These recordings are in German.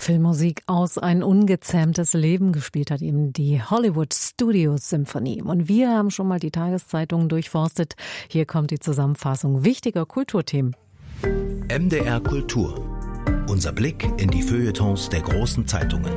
Filmmusik aus Ein ungezähmtes Leben gespielt hat eben die Hollywood Studios Symphonie. Und wir haben schon mal die Tageszeitungen durchforstet. Hier kommt die Zusammenfassung wichtiger Kulturthemen. MDR Kultur. Unser Blick in die Feuilletons der großen Zeitungen.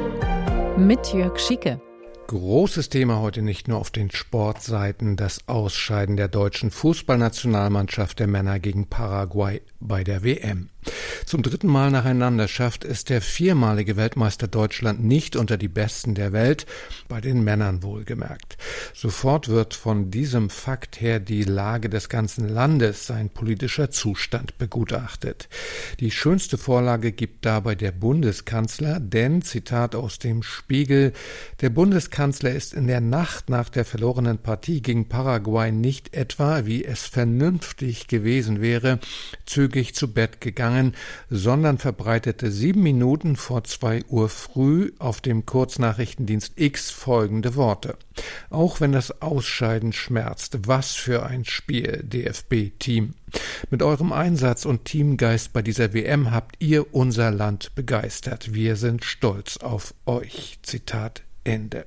Mit Jörg Schieke. Großes Thema heute nicht nur auf den Sportseiten, das Ausscheiden der deutschen Fußballnationalmannschaft der Männer gegen Paraguay bei der WM. Zum dritten Mal nacheinander schafft es der viermalige Weltmeister Deutschland nicht unter die Besten der Welt, bei den Männern wohlgemerkt. Sofort wird von diesem Fakt her die Lage des ganzen Landes, sein politischer Zustand begutachtet. Die schönste Vorlage gibt dabei der Bundeskanzler, denn, Zitat aus dem Spiegel, der Bundeskanzler ist in der Nacht nach der verlorenen Partie gegen Paraguay nicht etwa, wie es vernünftig gewesen wäre, zügig zu Bett gegangen, sondern verbreitete 7 Minuten vor 2 Uhr früh auf dem Kurznachrichtendienst X folgende Worte. Auch wenn das Ausscheiden schmerzt, was für ein Spiel, DFB-Team. Mit eurem Einsatz und Teamgeist bei dieser WM habt ihr unser Land begeistert. Wir sind stolz auf euch. Zitat Ende.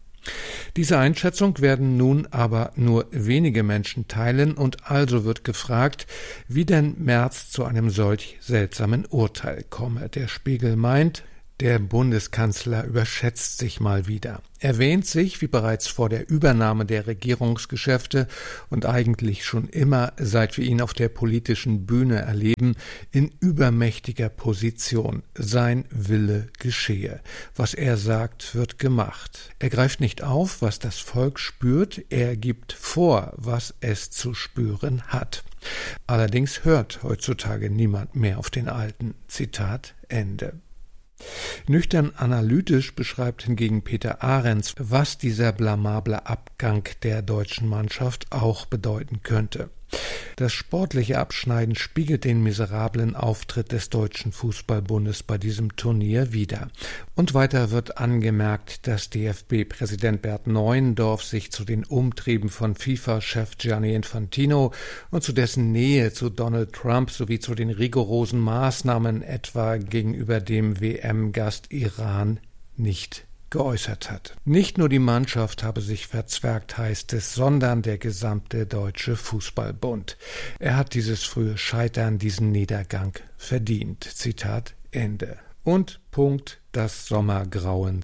Diese Einschätzung werden nun aber nur wenige Menschen teilen und also wird gefragt, wie denn Merz zu einem solch seltsamen Urteil komme. Der Spiegel meint, der Bundeskanzler überschätzt sich mal wieder. Er wähnt sich, wie bereits vor der Übernahme der Regierungsgeschäfte und eigentlich schon immer, seit wir ihn auf der politischen Bühne erleben, in übermächtiger Position. Sein Wille geschehe. Was er sagt, wird gemacht. Er greift nicht auf, was das Volk spürt, er gibt vor, was es zu spüren hat. Allerdings hört heutzutage niemand mehr auf den Alten. Zitat Ende. Nüchtern analytisch beschreibt hingegen Peter Ahrens, was dieser blamable Abgang der deutschen Mannschaft auch bedeuten könnte. Das sportliche Abschneiden spiegelt den miserablen Auftritt des Deutschen Fußballbundes bei diesem Turnier wider. Und weiter wird angemerkt, dass DFB-Präsident Bert Neuendorf sich zu den Umtrieben von FIFA-Chef Gianni Infantino und zu dessen Nähe zu Donald Trump sowie zu den rigorosen Maßnahmen etwa gegenüber dem WM-Gast Iran nicht geäußert hat. Nicht nur die Mannschaft habe sich verzwergt, heißt es, sondern der gesamte Deutsche Fußballbund. Er hat dieses frühe Scheitern, diesen Niedergang verdient. Zitat Ende. Und Punkt das Sommergrauen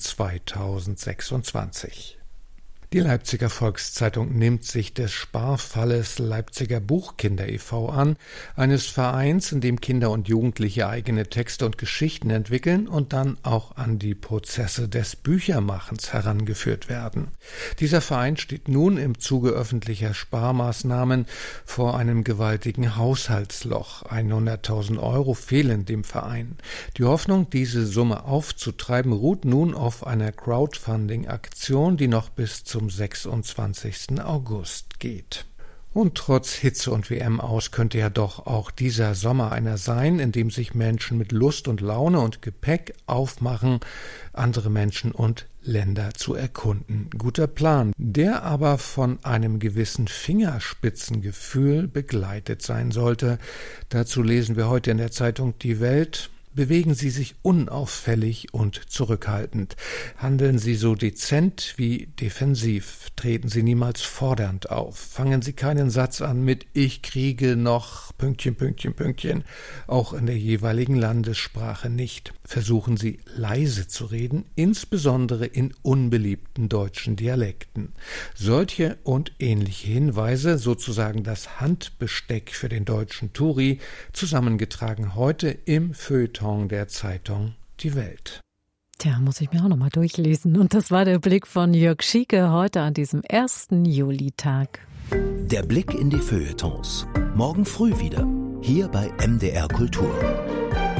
2026. Die Leipziger Volkszeitung nimmt sich des Sparfalles Leipziger Buchkinder e.V. an, eines Vereins, in dem Kinder und Jugendliche eigene Texte und Geschichten entwickeln und dann auch an die Prozesse des Büchermachens herangeführt werden. Dieser Verein steht nun im Zuge öffentlicher Sparmaßnahmen vor einem gewaltigen Haushaltsloch. 100.000 € fehlen dem Verein. Die Hoffnung, diese Summe aufzutreiben, ruht nun auf einer Crowdfunding-Aktion, die noch bis zum 26. August geht. Und trotz Hitze und WM aus könnte ja doch auch dieser Sommer einer sein, in dem sich Menschen mit Lust und Laune und Gepäck aufmachen, andere Menschen und Länder zu erkunden. Guter Plan, der aber von einem gewissen Fingerspitzengefühl begleitet sein sollte. Dazu lesen wir heute in der Zeitung Die Welt: Bewegen Sie sich unauffällig und zurückhaltend. Handeln Sie so dezent wie defensiv. Treten Sie niemals fordernd auf. Fangen Sie keinen Satz an mit »Ich kriege noch «, auch in der jeweiligen Landessprache nicht. Versuchen Sie leise zu reden, insbesondere in unbeliebten deutschen Dialekten. Solche und ähnliche Hinweise, sozusagen das Handbesteck für den deutschen Touri, zusammengetragen heute im Feuilleton der Zeitung Die Welt. Tja, muss ich mir auch noch mal durchlesen. Und das war der Blick von Jörg Schieke heute an diesem 1. Julitag. Der Blick in die Feuilletons. Morgen früh wieder, hier bei MDR Kultur.